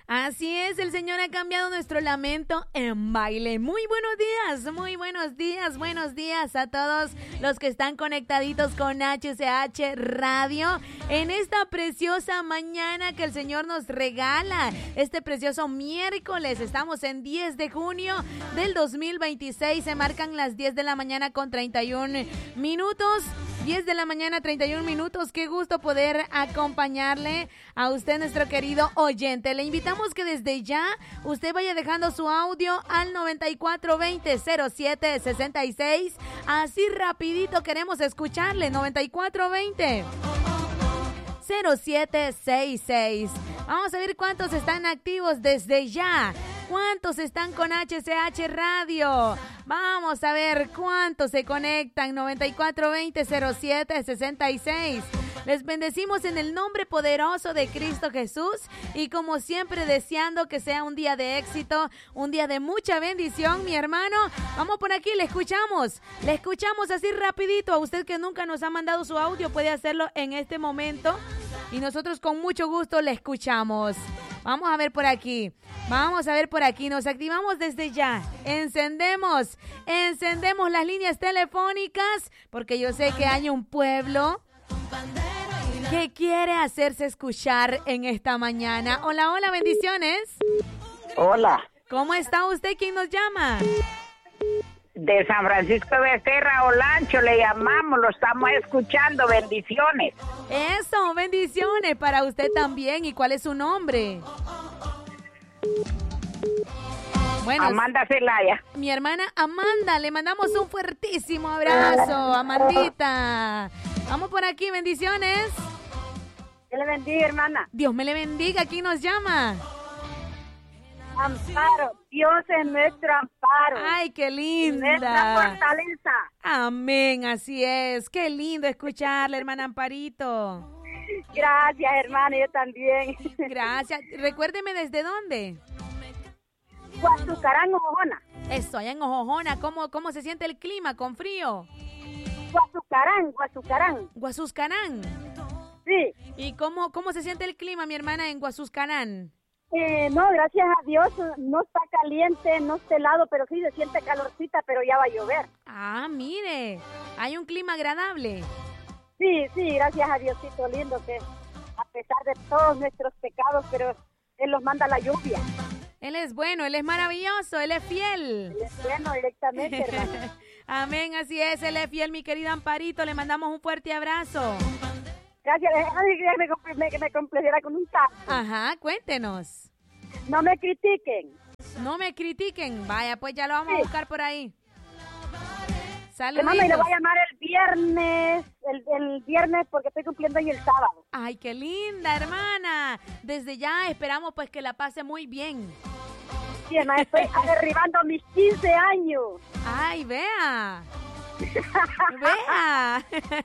Así es, el Señor ha cambiado nuestro lamento en baile. Muy buenos días a todos los que están conectaditos con HCH Radio en esta preciosa mañana que el Señor nos regala. Este precioso miércoles, estamos en 10 de junio del 2026, se marcan las 10 de la mañana con 31 minutos. 10 de la mañana, 31 minutos. Qué gusto poder acompañarle a usted, nuestro querido oyente. Le invitamos que desde ya usted vaya dejando su audio al 9420-0766. Así rapidito queremos escucharle. 9420-0766. Vamos a ver cuántos están activos desde ya. ¿Cuántos están con HCH Radio? Vamos a ver cuántos se conectan. 9420-0766. Les bendecimos en el nombre poderoso de Cristo Jesús. Y como siempre, deseando que sea un día de éxito, un día de mucha bendición, mi hermano. Vamos por aquí, le escuchamos. Le escuchamos así rapidito. A usted que nunca nos ha mandado su audio, puede hacerlo en este momento. Y nosotros con mucho gusto le escuchamos. Vamos a ver por aquí. Nos activamos desde ya. Encendemos las líneas telefónicas, porque yo sé que hay un pueblo que quiere hacerse escuchar en esta mañana. Hola, bendiciones. Hola. ¿Cómo está usted? ¿Quién nos llama? De San Francisco de Becerra, Olancho, le llamamos, lo estamos escuchando, bendiciones. Eso, bendiciones para usted también. ¿Y cuál es su nombre? Bueno, Amanda Celaya. Mi hermana Amanda, le mandamos un fuertísimo abrazo, Amandita. Vamos por aquí, bendiciones. Dios le bendiga, hermana. Dios me le bendiga. ¿Quién nos llama? Amparo, Dios es nuestro amparo. Ay, qué linda. Nuestra fortaleza. Amén, así es. Qué lindo escucharle, hermana Amparito. Gracias, hermana, yo también. Gracias. Recuérdeme, ¿desde dónde? Guasucarán, Ojojona. Eso, allá en Ojojona. ¿Cómo se siente el clima? ¿Con frío? Guasucarán. Guasuscarán. Sí. ¿Y cómo se siente el clima, mi hermana, en Guasuscarán? No, gracias a Dios, no está caliente, no está helado, pero sí se siente calorcita, pero ya va a llover. Ah, mire, hay un clima agradable. Sí, gracias a Diosito lindo, que a pesar de todos nuestros pecados, pero Él nos manda la lluvia. Él es bueno, Él es maravilloso, Él es fiel. Él es bueno directamente, hermano. Amén, así es, Él es fiel, mi querida Amparito, le mandamos un fuerte abrazo. Gracias, que me complaciera con un taco. Ajá, cuéntenos. No me critiquen. No me critiquen. Vaya, pues ya lo vamos a buscar por ahí. Saludos. Hermano, y le voy a llamar el viernes porque estoy cumpliendo ahí el sábado. Ay, qué linda, hermana. Desde ya esperamos pues que la pase muy bien. Sí, hermana, estoy derribando mis 15 años. Ay, vea. Vea.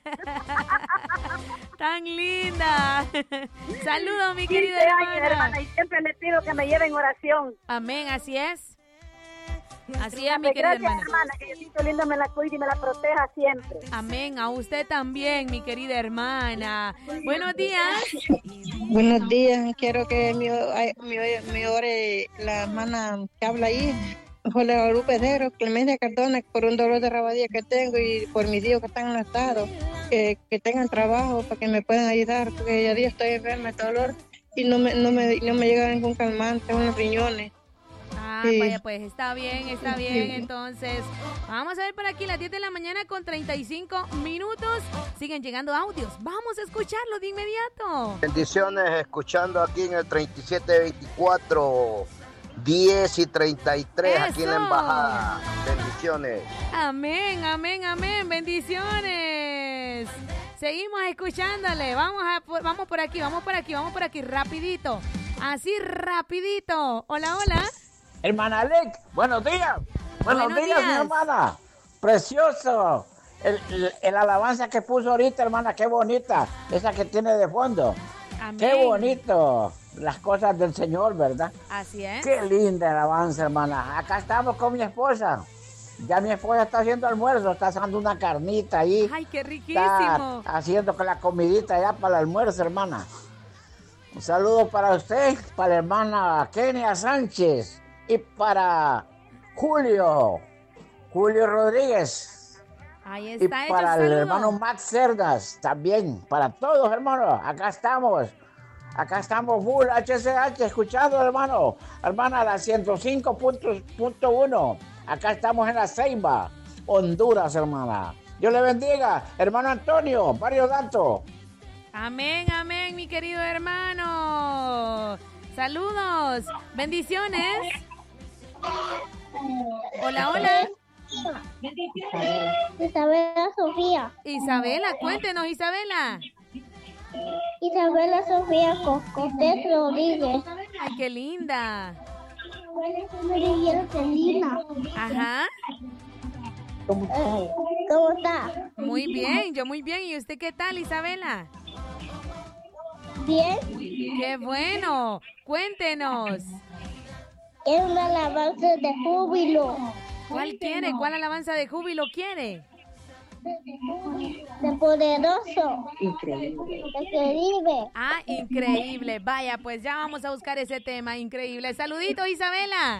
Tan linda. Saludos, mi querida hermana. Y siempre le pido que me lleven oración. Amén, así es. Así es, mi querida hermana. Gracias, hermana, que Diosito lindo me la cuide y me la proteja siempre. Amén, a usted también, mi querida hermana. Buenos días. Buenos días, quiero que me ore la hermana que habla ahí. Jorge Guadalupe Pedro, Clemencia Cardona, por un dolor de rabadilla que tengo y por mis hijos que están en el estado, que tengan trabajo para que me puedan ayudar, porque ya día estoy enferma de dolor y no me llega ningún calmante, unos riñones. Ah, sí. Vaya, pues está bien, entonces. Vamos a ver por aquí, las 10 de la mañana con 35 minutos. Siguen llegando audios, vamos a escucharlo de inmediato. Bendiciones, escuchando aquí en el 3724. 10 y 33. Eso. Aquí en la embajada. Bendiciones. Amén, bendiciones. Seguimos escuchándole. Vamos por aquí, rapidito. Así rapidito. Hola. Hermana Alec, buenos días. Buenos días, mi hermana. Precioso. El alabanza que puso ahorita, hermana, qué bonita. Esa que tiene de fondo. Amén. Qué bonito. Las cosas del Señor, ¿verdad? Así es. Qué linda alabanza, hermana. Acá estamos con mi esposa. Ya mi esposa está haciendo almuerzo, está haciendo una carnita ahí. ¡Ay, qué riquísimo! Está haciendo con la comidita ya para el almuerzo, hermana. Un saludo para usted, para la hermana Kenia Sánchez y para Julio Rodríguez. Ahí está. Y para el hermano Max Cerdas también, para todos, hermanos. Acá estamos full HCH, escuchando, hermano. Hermana, la 105.1. Acá estamos en La Ceiba, Honduras, hermana. Dios le bendiga, hermano Antonio, Barrio Dato. Amén, amén, mi querido hermano. Saludos, bendiciones. Hola, hola. Isabela Sofía. Isabela, cuéntenos, Isabela. Isabela Sofía Costés Rodríguez. Ay, qué linda. Ajá. ¿Cómo está? Muy bien, yo muy bien. ¿Y usted qué tal, Isabela? Bien. ¡Qué bueno! Cuéntenos. Es una alabanza de júbilo. ¿Cuál quiere? ¿Cuál alabanza de júbilo quiere? De poderoso. Increíble. Increíble. Ah, increíble. Vaya, pues ya vamos a buscar ese tema. Increíble. Saluditos, Isabela.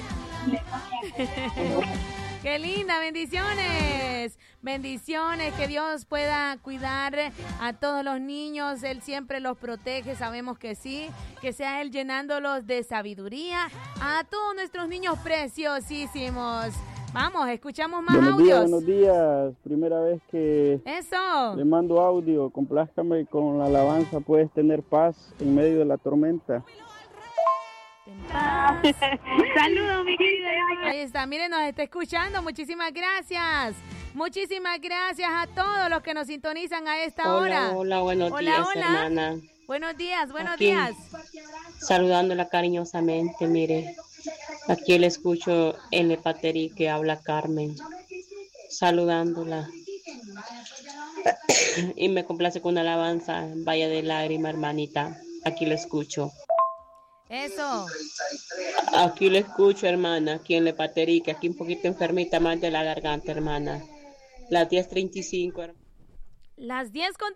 ¡Qué linda! ¡Bendiciones! Bendiciones, que Dios pueda cuidar a todos los niños. Él siempre los protege, sabemos que sí. Que sea Él llenándolos de sabiduría a todos nuestros niños preciosísimos. Vamos, escuchamos más audios. Buenos días. Primera vez que ¡eso! le mando audio. Complázcame con la alabanza. Puedes tener paz en medio de la tormenta. Saludos, mi querida. Ahí está, miren, nos está escuchando. Muchísimas gracias. Muchísimas gracias a todos los que nos sintonizan a esta hora. Hola, buenos días, hermana. Buenos días, aquí, saludándola cariñosamente, mire. Aquí le escucho en el paterí que habla Carmen. Saludándola. Y me complace con una alabanza, Valle de Lágrima, hermanita. Aquí le escucho. Eso. Aquí le escucho, hermana, aquí en Le Paterí, que aquí un poquito enfermita más de la garganta, hermana. Las 10:35. Las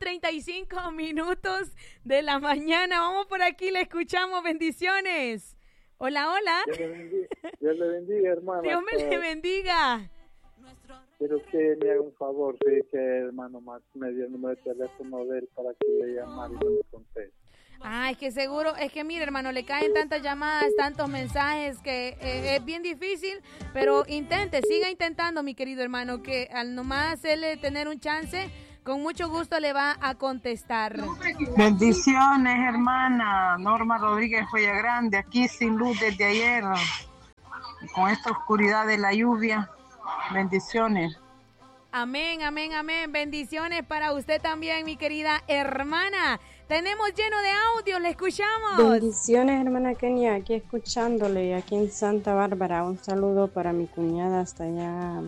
10:35 de la mañana. Vamos por aquí, le escuchamos. Bendiciones. Hola, hola. Dios le bendiga, hermana. Dios me le bendiga. Quiero que me haga un favor, que hermano Max me dio el número de teléfono de él para que le llamara y no me conteste. Ah, es que seguro, es que mire, hermano, le caen tantas llamadas, tantos mensajes que es bien difícil, pero siga intentando, mi querido hermano, que al nomás él tener un chance, con mucho gusto le va a contestar. Bendiciones, hermana Norma Rodríguez Grande, aquí sin luz desde ayer, con esta oscuridad de la lluvia. Bendiciones. Amén, amén, amén. Bendiciones para usted también, mi querida hermana. Tenemos lleno de audio, le escuchamos. Bendiciones, hermana Kenia, aquí escuchándole, aquí en Santa Bárbara. Un saludo para mi cuñada hasta allá,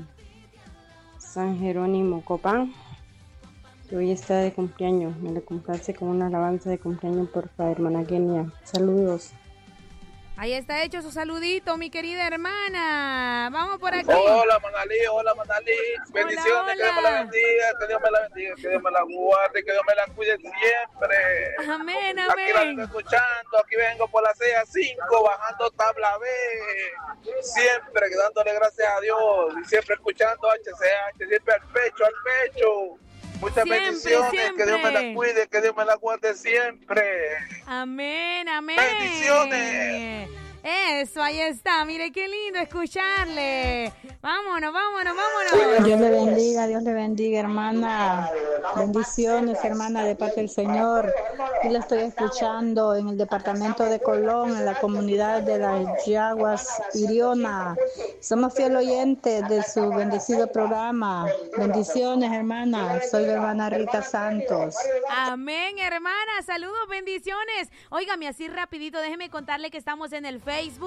San Jerónimo, Copán, que hoy está de cumpleaños. Me le complace con una alabanza de cumpleaños, por favor, hermana Kenia. Saludos. Ahí está hecho su saludito, mi querida hermana. Vamos por aquí. Hola, Manalí. Bendiciones, hola. Que Dios me la bendiga, que Dios me la bendiga, que Dios me la guarde, que Dios me la cuide siempre. Amén, amén. Aquí la estoy escuchando, aquí vengo por la 6-5, bajando tabla B. Siempre dándole gracias a Dios y siempre escuchando HCH, siempre al pecho. Muchas bendiciones, siempre. Que Dios me la cuide, que Dios me la guarde siempre. Amén, amén. Bendiciones. Eso, ahí está, mire qué lindo escucharle. Vámonos. Dios le bendiga, hermana. Bendiciones, hermana, de parte del Señor. Yo la estoy escuchando en el departamento de Colón, en la comunidad de las Yaguas, Iriona. Somos fiel oyentes de su bendecido programa. Bendiciones, hermana. Soy la hermana Rita Santos. Amén, hermana. Saludos, bendiciones. Óigame, así rapidito, déjeme contarle que estamos en el Facebook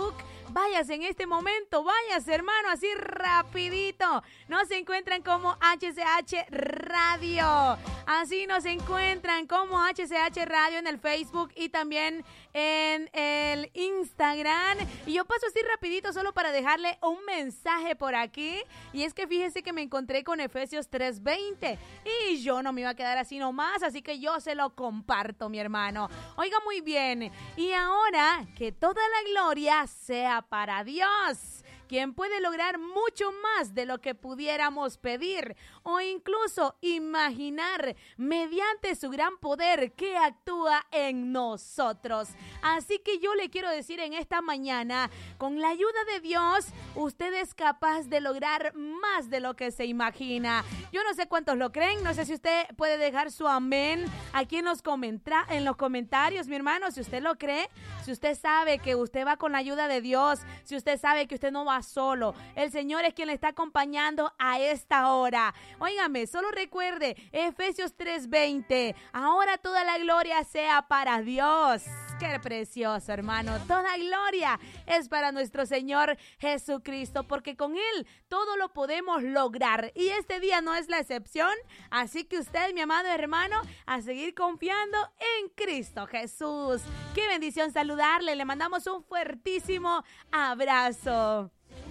váyase en este momento, váyase, hermano, así rapidito. Nos encuentran como HCH Radio. Así nos encuentran como HCH Radio en el Facebook y también en el Instagram. Y yo paso así rapidito solo para dejarle un mensaje por aquí. Y es que fíjese que me encontré con Efesios 3:20 y yo no me iba a quedar así nomás, así que yo se lo comparto, mi hermano. Oiga muy bien, y ahora que toda la gloria sea para Dios, quien puede lograr mucho más de lo que pudiéramos pedir o incluso imaginar mediante su gran poder que actúa en nosotros. Así que yo le quiero decir en esta mañana, con la ayuda de Dios, usted es capaz de lograr más de lo que se imagina. Yo no sé cuántos lo creen, no sé si usted puede dejar su amén aquí en los comentarios, mi hermano, si usted lo cree, si usted sabe que usted va con la ayuda de Dios, si usted sabe que usted no va solo, el Señor es quien le está acompañando a esta hora. Óigame, solo recuerde Efesios 3:20, ahora toda la gloria sea para Dios. Qué precioso, hermano. Toda gloria es para nuestro Señor Jesucristo, porque con Él todo lo podemos lograr. Y este día no es la excepción. Así que usted, mi amado hermano, a seguir confiando en Cristo Jesús. Qué bendición saludarle. Le mandamos un fuertísimo abrazo.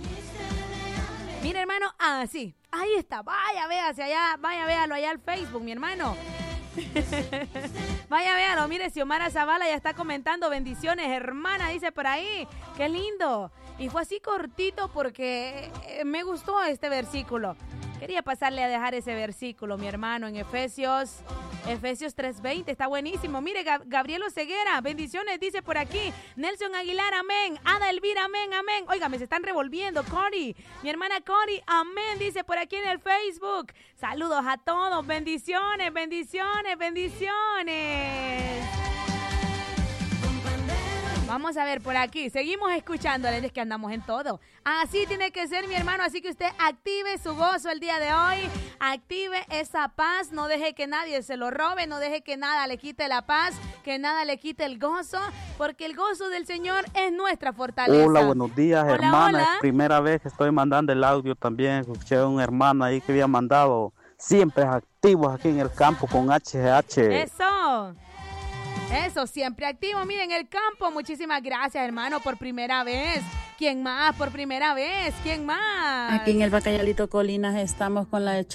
Mira, hermano, sí, ahí está. Vaya, véase allá, vaya, véalo allá al Facebook, mi hermano. Vaya, véalo, mire, Xiomara Zavala ya está comentando, bendiciones, hermana, dice por ahí, qué lindo. Y fue así cortito porque me gustó este versículo. Quería pasarle a dejar ese versículo, mi hermano, en Efesios 3:20, está buenísimo. Mire, Gabrielo Ceguera, bendiciones, dice por aquí. Nelson Aguilar, amén. Ada Elvira, amén, amén. Oiga, me se están revolviendo, Cori. Mi hermana Cori, amén, dice por aquí en el Facebook. Saludos a todos, bendiciones, bendiciones, bendiciones. Vamos a ver por aquí, seguimos escuchándoles, es que andamos en todo. Así tiene que ser, mi hermano, así que usted active su gozo el día de hoy, active esa paz, no deje que nadie se lo robe, no deje que nada le quite la paz, que nada le quite el gozo, porque el gozo del Señor es nuestra fortaleza. Hola, buenos días, hola, hermana, hola. Es primera vez que estoy mandando el audio también, escuché a un hermano ahí que había mandado, siempre activos aquí en el campo con HGH. Eso, siempre activo. Miren, el campo. Muchísimas gracias, hermano, por primera vez. ¿Quién más? Por primera vez. ¿Quién más? Aquí en el Bacallalito Colinas estamos con la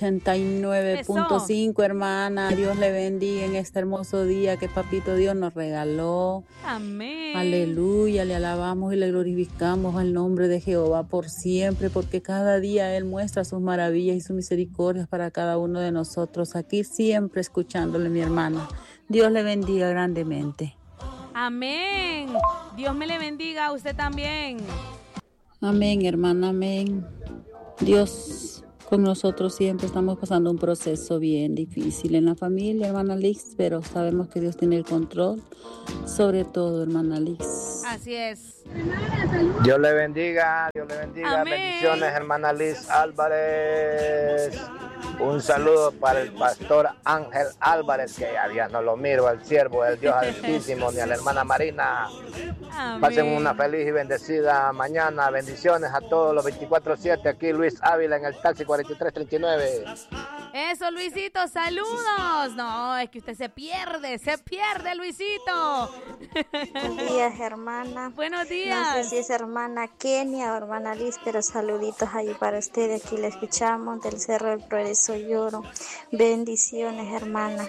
89.5, hermana. Dios le bendiga en este hermoso día que Papito Dios nos regaló. Amén. Aleluya, le alabamos y le glorificamos al nombre de Jehová por siempre, porque cada día Él muestra sus maravillas y sus misericordias para cada uno de nosotros. Aquí siempre escuchándole, mi hermana. Dios le bendiga grandemente. Amén. Dios me le bendiga a usted también. Amén, hermana, amén. Dios con nosotros siempre. Estamos pasando un proceso bien difícil en la familia, hermana Lix, pero sabemos que Dios tiene el control sobre todo, hermana Lix. Así es. Dios le bendiga, Amén. Bendiciones, hermana Liz Álvarez. Un saludo para el pastor Ángel Álvarez, que ya Dios no lo miro, al siervo del Dios Altísimo, ni a la hermana Marina. Amén. Pasen una feliz y bendecida mañana. Bendiciones a todos los 24/7. Aquí Luis Ávila en el taxi 4339. Eso, Luisito, saludos. No, es que usted se pierde, Luisito. Buenos días, hermana. Buenos días. No sé si es hermana Kenia o hermana Liz, pero saluditos ahí para ustedes. Aquí la escuchamos del Cerro del Progreso Lloro. Bendiciones, hermana.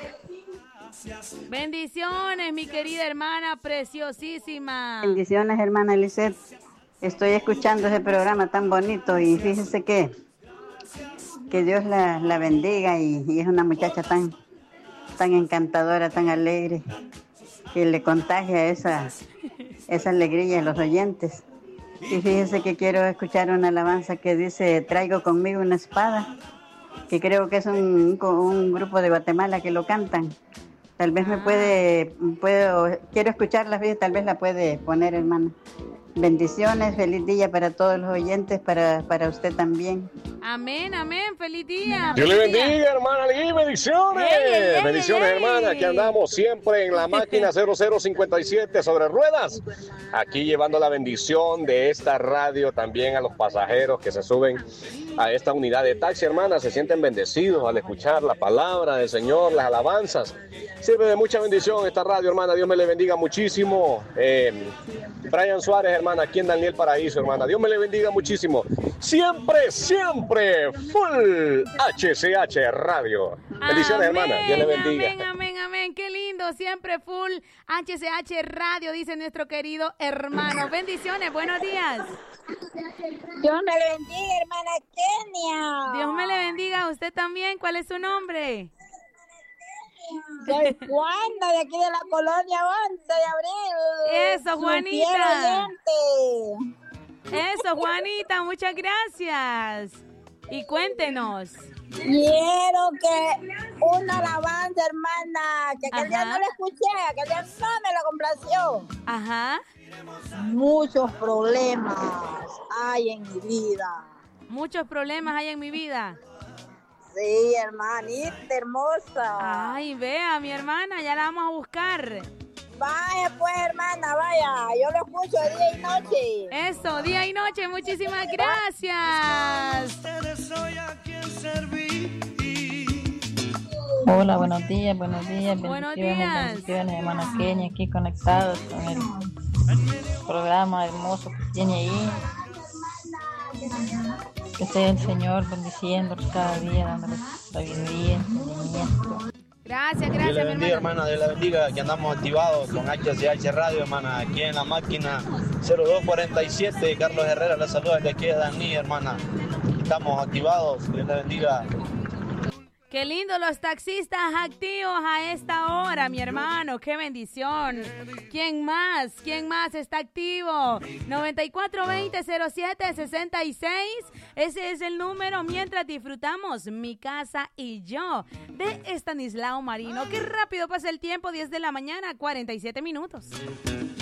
Bendiciones, mi querida hermana preciosísima. Bendiciones, hermana Eliseth. Estoy escuchando ese programa tan bonito y fíjese que Dios la bendiga y es una muchacha tan encantadora, tan alegre, que le contagia esa alegría a los oyentes. Y fíjese que quiero escuchar una alabanza que dice: traigo conmigo una espada, que creo que es un grupo de Guatemala que lo cantan. Tal vez quiero escucharla, tal vez la puede poner, hermana. Bendiciones, feliz día para todos los oyentes, para usted también. Amén, amén, feliz día. Dios le bendiga, hermana Lee, bendiciones. Bendiciones, hermana, aquí andamos siempre en la máquina 0057 sobre ruedas, aquí llevando la bendición de esta radio también a los pasajeros que se suben a esta unidad de taxi, hermana, se sienten bendecidos al escuchar la palabra del Señor, las alabanzas. Sirve de mucha bendición esta radio, hermana, Dios me le bendiga muchísimo. Brian Suárez, hermana, aquí en Daniel Paraíso, hermana, Dios me le bendiga muchísimo. Siempre, siempre, full HCH Radio. Bendiciones, hermana, Dios le bendiga. Amén, amén, amén, qué lindo, siempre full HCH Radio, dice nuestro querido hermano. Bendiciones, buenos días. Dios me le bendiga, hermana Kenia. Dios me le bendiga a usted también. ¿Cuál es su nombre? Soy Juana, de aquí de la colonia 11 de abril. Eso, Juanita. Eso, Juanita, muchas gracias. Y cuéntenos. Quiero que una alabanza, hermana, que aquel día no la escuché, aquel día no me la complació. Ajá. Muchos problemas hay en mi vida. Muchos problemas hay en mi vida. Sí, hermanita hermosa. Ay, vea, mi hermana, ya la vamos a buscar. Vaya pues, hermana, vaya. Yo lo escucho día y noche. Eso, día y noche. Muchísimas gracias. Hola, buenos días. Buenos bendiciones, hermana Kenia, aquí conectados con el programa hermoso que tiene ahí. Que sea el Señor bendiciéndolos cada día, dándoles sabiduría, entendimiento. Gracias, Dios le mi bendiga, hermano. hermana, Dios le bendiga, que andamos activados con HCH Radio, hermana, aquí en la máquina 0247. Carlos Herrera le saluda desde aquí de Dani, hermana. Estamos activados, Dios le bendiga. Qué lindo los taxistas activos a esta hora, mi hermano. Qué bendición. ¿Quién más? ¿Quién más está activo? 9420-0766. Ese es el número mientras disfrutamos Mi Casa y Yo de Estanislao Marino. Qué rápido pasa el tiempo, 10 de la mañana, 47 minutos.